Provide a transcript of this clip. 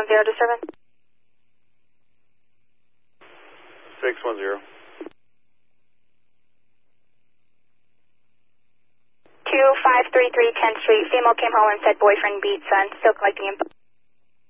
610 disturbance. 610. 2533 10th Street. Female came home and said boyfriend beat son. Still collecting info.